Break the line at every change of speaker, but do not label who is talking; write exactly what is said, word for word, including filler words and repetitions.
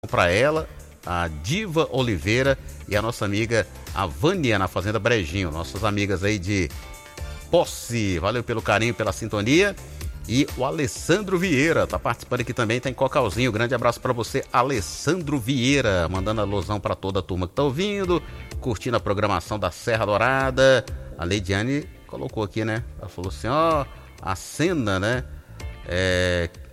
para ela, a Diva Oliveira e a nossa amiga a Vânia na Fazenda Brejinho, nossas amigas aí de Posse. Valeu pelo carinho, pela sintonia. E o Alessandro Vieira tá participando aqui também, tá em Cocalzinho. Grande abraço para você, Alessandro Vieira, mandando alusão para toda a turma que tá ouvindo, curtindo a programação da Serra Dourada. A Leidiane colocou aqui, né? Ela falou assim, ó, a cena, né? É,